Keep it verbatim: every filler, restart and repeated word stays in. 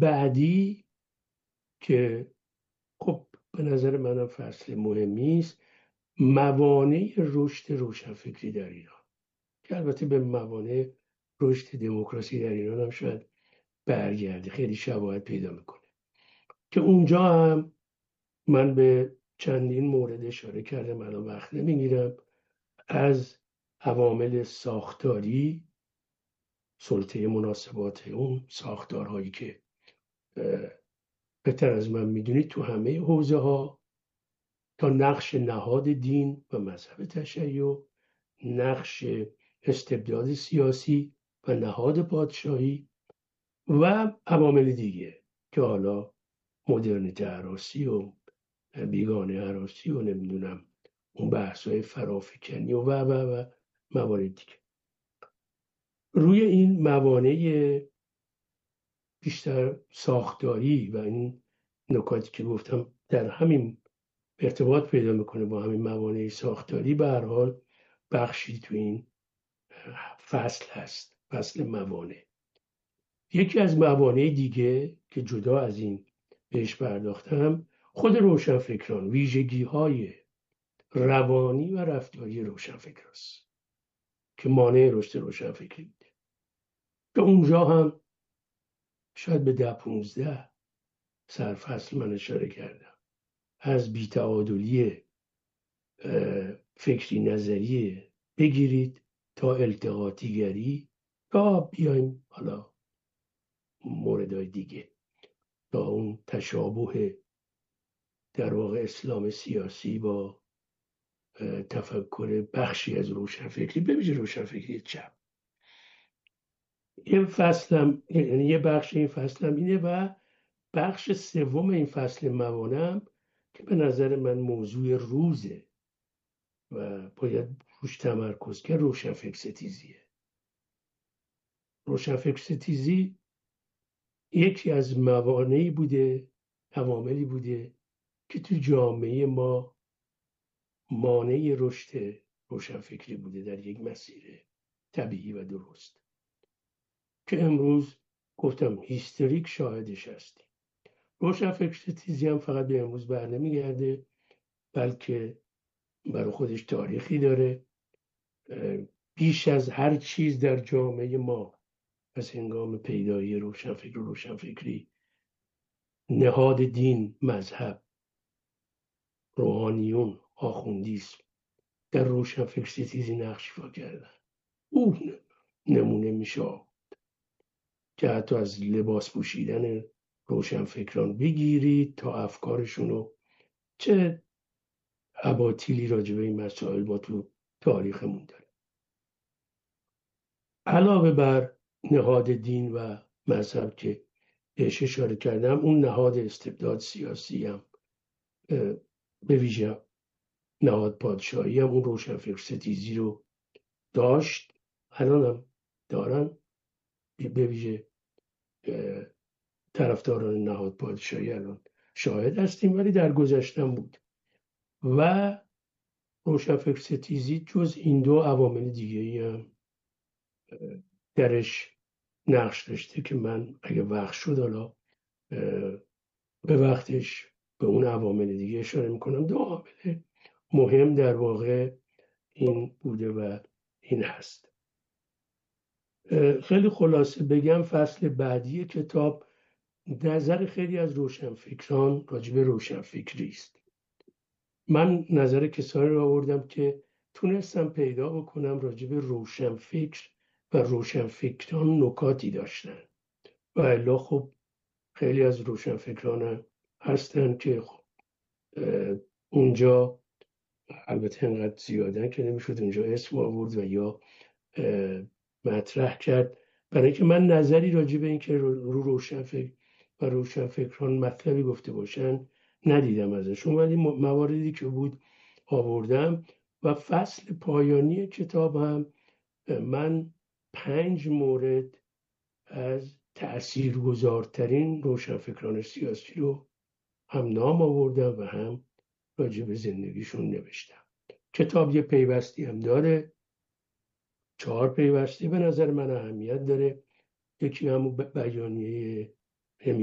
بعدی که خب به نظر منم فصل مهمی است، موانع رشد روشنفکری در ایران، که البته به موانع رشد دموکراسی در ایران هم شاید برگرده، خیلی شباهت پیدا میکنه، که اونجا هم من به چندین مورد اشاره کردم، الان وقت نمیگیرم. از عوامل ساختاری، سلطه مناسبات اون ساختارهایی که بهتر از من میدونید تو همه حوزه ها، تا نقش نهاد دین و مذهب تشیع، نقش استبداد سیاسی و نهاد پادشاهی و عوامل دیگه که حالا مدرنیته هراسی و بیگانه هراسی و نمیدونم اون بحث‌های فرافکنی و و و و موارد دیگه. روی این موانع بیشتر ساختاری و این نکاتی که گفتم در همین ارتباط پیدا میکنه با همین موانع ساختاری، به هر حال بخشی تو این فصل هست، فصل موانع. یکی از موانع دیگه که جدا از این بهش پرداختم، خود روشنفکران، ویژگی های روانی و رفتاری روشنفکر است که مانع رشد روشنفکری بوده، که اونجا هم شاید به ده پونزده سرفصل من اشاره کردم، از بی‌تعادلی فکری نظریه بگیرید تا التقاطیگری، تا بیایم حالا موردهای دیگه، تا اون تشابه در واقع اسلام سیاسی با تفکر بخشی از روشنفکری، ببینید روشنفکری چپ. یه فصلم، یعنی یه بخش این فصلم اینه، و بخش سوم این فصل موانم که به نظر من موضوع روزه و باید روش تمرکز کرد، روشنفکر ستیزیه. روشنفکر ستیزی یکی از موانعی بوده، عواملی بوده که تو جامعه ما مانع رشد روشنفکری بوده در یک مسیر طبیعی و درست، که امروز گفتم هیستریک شاهدش هستیم. روشنفکر ستیزی هم فقط به امروز بر نمیگرده، بلکه برای خودش تاریخی داره. بیش از هر چیز در جامعه ما از هنگام پیدایی روشنفکر و روشنفکری، نهاد دین، مذهب، روحانیون، آخوندیسم در روشنفکر ستیزی نقش ایفا کردن. او نمونه میشه که حتی از لباس پوشیدن روشنفکران بگیرید تا افکارشونو، چه اباطیلی راجع به این مسائل ما تو تاریخمون داره. علاوه بر نهاد دین و مذهب که بهش اشاره کردم، اون نهاد استبداد سیاسی هم به ویژه نهاد پادشاهی هم اون روشنفکر ستیزی رو داشت، الان هم دارن. به ویژه طرفداران نهاد پادشاهی الان شاهد هستیم، ولی در گذشتم بود. و روشنفکر ستیزی جز این دو عوامل دیگه هم درش نقش داشته که من اگه وقت شد حالا به وقتش به اون عوامل دیگه اشاره میکنم. دو عامل مهم در واقع این بوده و این هست. خیلی خلاصه بگم، فصل بعدی کتاب نظر خیلی از روشنفکران راجع به روشنفکری است. من نظر کسانی رو آوردم که تونستم پیدا بکنم راجع به روشنفکر و روشنفکران نکاتی داشتن، و الا خب خیلی از روشنفکران هستن که خب اونجا البته انقدر زیادن که نمیشد اونجا اسم آورد و یا مطرح کرد، برای اینکه من نظری راجع به این که رو روشنفکر و روشنفکران مطلبی گفته باشن ندیدم ازشون، ولی مواردی که بود آوردم. و فصل پایانی کتاب هم من پنج مورد از تأثیرگذارترین روشنفکران سیاسی رو هم نام آوردم و هم راجع به زندگیشون نوشتم. کتاب یه پیوستی هم داره، چهار پیوستی به نظر من اهمیت داره. یکی همون بیانیه